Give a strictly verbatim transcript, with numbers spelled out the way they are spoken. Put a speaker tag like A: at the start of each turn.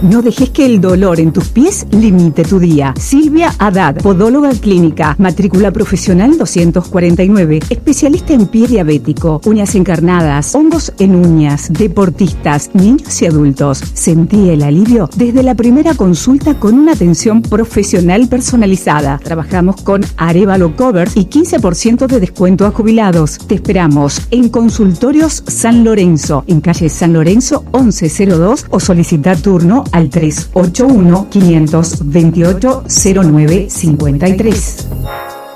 A: No dejes que el dolor en tus pies limite tu día. Silvia Haddad, podóloga clínica, matrícula profesional doscientos cuarenta y nueve, especialista en pie diabético, uñas encarnadas, hongos en uñas, deportistas, niños y adultos. Sentí el alivio desde la primera consulta con una atención profesional personalizada. Trabajamos con Arévalo Covers y quince por ciento de descuento a jubilados. Te esperamos en Consultorios San Lorenzo, en calle San Lorenzo once cero dos, o solicita turno al tres ocho uno, cinco dos ocho, cero nueve cinco tres.